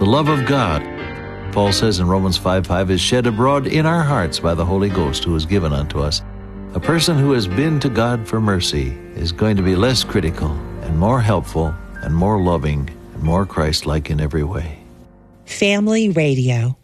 The love of God, Paul says in Romans 5:5, is shed abroad in our hearts by the Holy Ghost who is given unto us. A person who has been to God for mercy is going to be less critical and more helpful and more loving and more Christ-like in every way. Family Radio.